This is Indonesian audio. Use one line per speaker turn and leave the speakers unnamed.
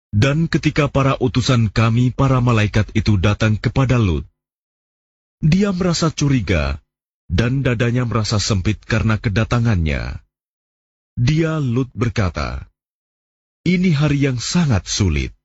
Dan ketika para utusan kami, para malaikat itu datang kepada Lut, dia merasa curiga dan dadanya merasa sempit karena kedatangannya. Dia, Lut, berkata, "Ini hari yang sangat sulit.